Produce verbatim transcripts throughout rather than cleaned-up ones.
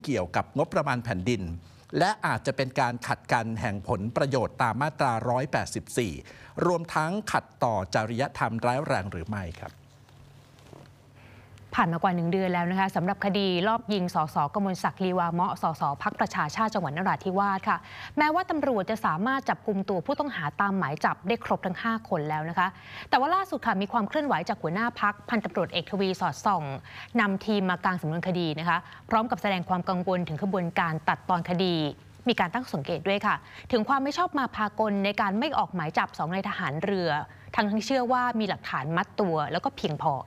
เกี่ยวกับงบประมาณแผ่นดินและอาจจะเป็นการขัดกันแห่งผลประโยชน์ตามมาตราหนึ่งร้อยแปดสิบสี่รวมทั้งขัดต่อจริยธรรมร้ายแรงหรือไม่ครับผ่านมากว่าหนึ่งเดือนแล้วนะคะสำหรับคดีลอบยิงสสกมลศักดิ์ลีวาเมาะสสพรรคประชาชาติจังหวัดนราธิวาสค่ะแม้ว่าตำรวจจะสามารถจับกุมตัวผู้ต้องหาตามหมายจับได้ครบทั้งห้าคนแล้วนะคะแต่ว่าล่าสุดค่ะมีความเคลื่อนไหวจากหัวหน้าพรรคพันตำรวจเอกทวีสอดส่องนำทีมมากางสำนวนคดีนะคะพร้อมกับแสดงความกังวลถึงขบวนการตัดตอนคดีมีการตั้งสังเกตด้วยค่ะถึงความไม่ชอบมาพากลในการไม่ออกหมายจับสองนายทหารเรือทั้งที่เชื่อว่ามีหลักฐานมัดตัวแล้วก็เพียงพอ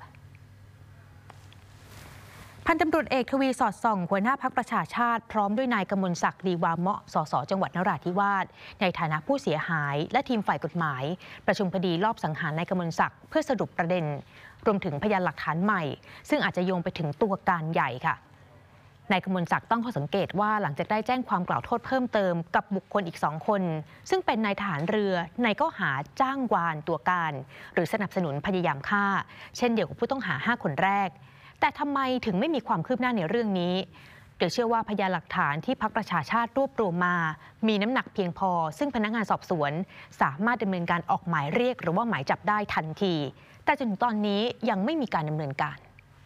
พันตำรวจเอกทวีสอดส่องหัวหน้าพรรคประชาชาติพร้อมด้วยนายกมลศักดิ์ลีวาเมาะสสจังหวัดนราธิวาสในฐานะผู้เสียหายและทีมฝ่ายกฎหมายประชุมคดีลอบสังหารนายกมลศักดิ์เพื่อสรุปประเด็นรวมถึงพยานหลักฐานใหม่ซึ่งอาจจะโยงไปถึงตัวการใหญ่ค่ะนายกมลศักดิ์ตั้งข้อสังเกตว่าหลังจากได้แจ้งความกล่าวโทษเพิ่มเติมกับบุคคลอีกสองคนซึ่งเป็นนายทหารเรือในข้อหาจ้างวานตัวการหรือสนับสนุนพยายามฆ่าเช่นเดียวกับผู้ต้องหาห้าคนแรกแต่ทำไมถึงไม่มีความคืบหน้าในเรื่องนี้โดยเชื่อว่าพยานหลักฐานที่พรรคประชาชาติรวบรวมมามีน้ำหนักเพียงพอซึ่งพนักงานสอบสวนสามารถดำเนินการออกหมายเรียกหรือว่าหมายจับได้ทันทีแต่จนถึงตอนนี้ยังไม่มีการดำเนินการ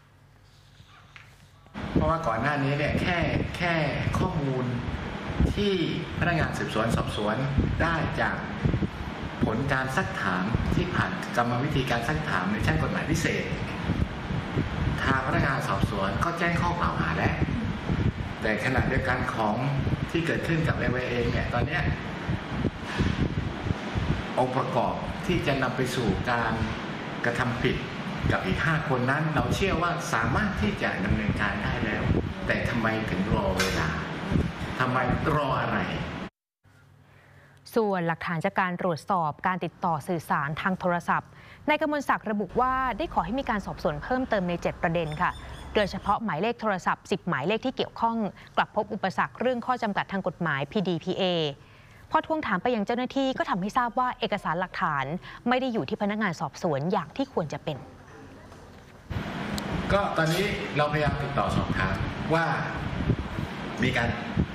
เพราะว่าก่อนหน้านี้เนี่ยแค่แค่ข้อมูลที่พนักงานสืบสวนสอบสวนได้จากผลการซักถามที่ผ่านกรรมวิธีการซักถามในชั้นกฎหมายพิเศษทางพนักงานสอบสวนก็แจ้งข้อกล่าวหาแล้วแต่ขณะเดียวกันของที่เกิดขึ้นกับเอเวเองเนี่ยตอนนี้องค์ประกอบที่จะนำไปสู่การกระทำผิดกับอีกห้าคนนั้นเราเชื่อว่าสามารถที่จะดำเนินการได้แล้วแต่ทำไมถึงรอเวลาทำไมรออะไรส่วนหลักฐานจากการตรวจสอบการติดต่อสื่อสารทางโทรศัพท์นายกมลศักดิ์ระบุว่าได้ขอให้มีการสอบสวนเพิ่มเติมในเจ็ดประเด็นค่ะโดยเฉพาะหมายเลขโทรศัพท์สิบหมายเลขที่เกี่ยวข้องกลับพบอุปสรรคเรื่องข้อจำกัดทางกฎหมาย พี ดี พี เอ พอทวงถามไปยังเจ้าหน้าที่ก็ทำให้ทราบว่าเอกสารหลักฐานไม่ได้อยู่ที่พนักงานสอบสวนอย่างที่ควรจะเป็นก็ตอนนี้เราพยายามติดต่อสอบถามว่ามีการ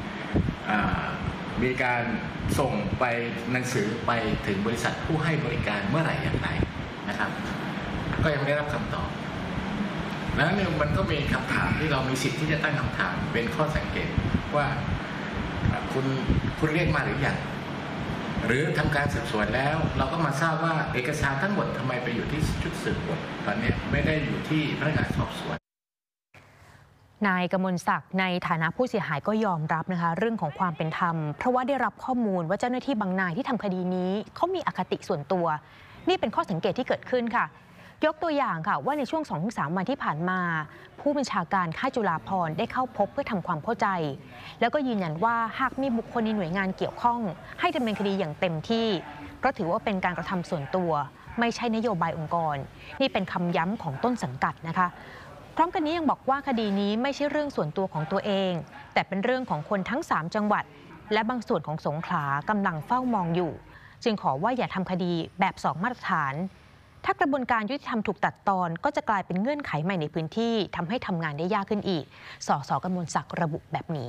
มีการส่งไปหนังสือไปถึงบริษัทผู้ให้บริการเมื่อไหร่อย่างไรนะครับก็ยังไม่ได้รับคำตอบแล้วเนี่ยมันก็มีคำถามที่เรามีสิทธิ์ที่จะตั้งคำถามเป็นข้อสังเกตว่าคุณคุณเรียกมาหรือยังหรือทำการสืบสวนแล้วเราก็มาทราบว่าเอกสารทั้งหมดทำไมไปอยู่ที่ชุดสืบสวนตอนนี้ไม่ได้อยู่ที่พนักงานสอบสวนนายกมลศักดิ์ในฐานะผู้เสียหายก็ยอมรับนะคะเรื่องของความเป็นธรรมเพราะว่าได้รับข้อมูลว่าเจ้าหน้าที่บางนายที่ทำคดีนี้เขามีอคติส่วนตัวนี่เป็นข้อสังเกตที่เกิดขึ้นค่ะยกตัวอย่างค่ะว่าในช่วง สองถึงสาม วันที่ผ่านมาผู้บัญชาการค่ายจุฬาภรณ์ได้เข้าพบเพื่อทำความเข้าใจแล้วก็ยืนยันว่าหากมีบุคคลในหน่วยงานเกี่ยวข้องให้ดำเนินคดีอย่างเต็มที่เพราะถือว่าเป็นการกระทำส่วนตัวไม่ใช่นโยบายองค์กรนี่เป็นคำย้ำของต้นสังกัดนะคะพร้อมกันนี้ยังบอกว่าคดีนี้ไม่ใช่เรื่องส่วนตัวของตัวเองแต่เป็นเรื่องของคนทั้งสามจังหวัดและบางส่วนของสงขลากำลังเฝ้ามองอยู่จึงขอว่าอย่าทำคดีแบบสองมาตรฐานถ้ากระบวนการยุติธรรมถูกตัดตอนก็จะกลายเป็นเงื่อนไขใหม่ในพื้นที่ทำให้ทำงานได้ยากขึ้นอีกสสกมลศักดิ์ระบุแบบนี้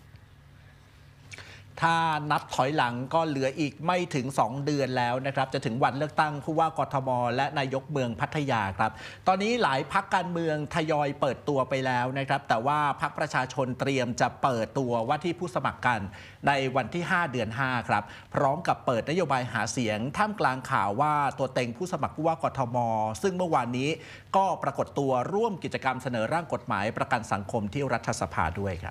ถ้านับถอยหลังก็เหลืออีกไม่ถึงสองเดือนแล้วนะครับจะถึงวันเลือกตั้งผู้ว่ากทมและนายกเมืองพัทยาครับตอนนี้หลายพรรคการเมืองทยอยเปิดตัวไปแล้วนะครับแต่ว่าพรรคประชาชนเตรียมจะเปิดตัวว่าที่ผู้สมัครกันในวันที่ห้าเดือนห้าครับพร้อมกับเปิดนโยบายหาเสียงท่ามกลางข่าวว่าตัวเต็งผู้สมัครผู้ว่ากทมซึ่งเมื่อวานนี้ก็ปรากฏตัวร่วมกิจกรรมเสนอร่างกฎหมายประกันสังคมที่รัฐสภาด้วยครับ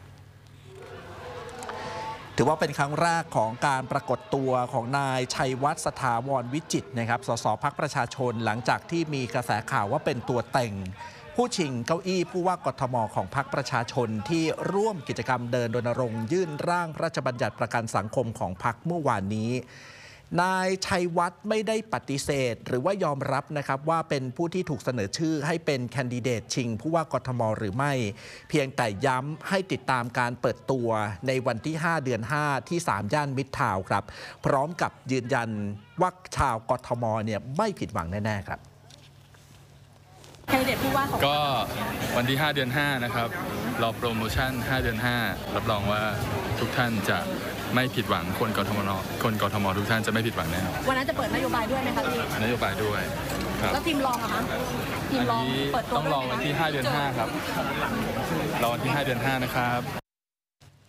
ถือว่าเป็นครั้งแรกของการปรากฏตัวของนายชัยวัฒน์สถาวรวิจิตรนะครับสสพรรคประชาชนหลังจากที่มีกระแสข่าวว่าเป็นตัวเต็งผู้ชิงเก้าอี้ผู้ว่ากทมของพรรคประชาชนที่ร่วมกิจกรรมเดินรณรงค์ยื่นร่างพระราชบัญญัติประกันสังคมของพรรคเมื่อวานนี้นายชัยวัฒน์ไม่ได้ปฏิเสธหรือว่ายอมรับนะครับว่าเป็นผู้ที่ถูกเสนอชื่อให้เป็นแคนดิเดตชิงผู้ว่ากทมหรือไม่เพียงแต่ย้ำให้ติดตามการเปิดตัวในวันที่ห้าเดือนห้าที่สามย่านมิตรทาวน์ครับพร้อมกับยืนยันว่าชาวกทมเนี่ยไม่ผิดหวังแน่ๆครับแคนดิเดตผู้ว่าของก็วันที่ห้าเดือนห้านะครับรอโปรโมชั่นห้าเดือนห้ารับรองว่าทุกท่านจะไม่ผิดหวังคนกทมคนกทมทุกท่านจะไม่ผิดหวังแน่วันนั้นจะเปิดนโยบายด้วยไหมคะพี่นโยบายด้วยครับแล้วทีมรองอะคะทีมอันรองนี้เปิดตัวต้องรอวันที่ห้าเดือนห้าครับรอวันที่ห้าเดือนห้านะครับ